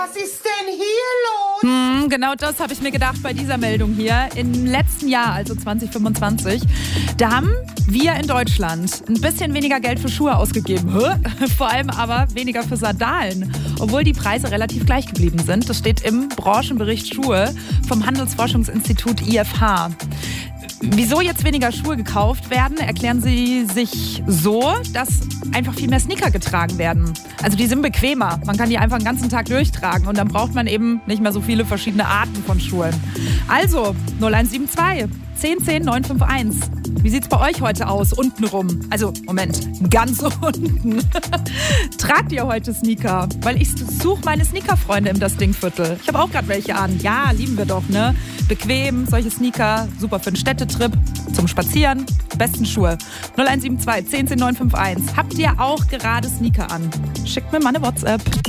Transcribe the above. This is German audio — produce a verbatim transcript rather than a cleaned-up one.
Was ist denn hier los? Hm, genau das habe ich mir gedacht bei dieser Meldung hier. Im letzten Jahr, also zwanzig fünfundzwanzig, da haben wir in Deutschland ein bisschen weniger Geld für Schuhe ausgegeben. Vor allem aber weniger für Sandalen. Obwohl die Preise relativ gleich geblieben sind. Das steht im Branchenbericht Schuhe vom Handelsforschungsinstitut I F H. Wieso jetzt weniger Schuhe gekauft werden, erklären sie sich so, dass einfach viel mehr Sneaker getragen werden. Also die sind bequemer. Man kann die einfach den ganzen Tag durchtragen und dann braucht man eben nicht mehr so viele verschiedene Arten von Schuhen. Also null eins sieben zwei, zehn zehn, neun fünf eins. Wie sieht's bei euch heute aus? Untenrum. Also, Moment, ganz unten. Tragt ihr heute Sneaker? Weil ich suche meine Sneakerfreunde im Das Ding-Viertel. Ich habe auch gerade welche an. Ja, lieben wir doch, ne? Bequem, solche Sneaker. Super für einen Städtetrip, zum Spazieren. Besten Schuhe. null eins sieben zwei, zehn zehn, neun fünf eins. Habt ihr auch gerade Sneaker an? Schickt mir mal eine WhatsApp.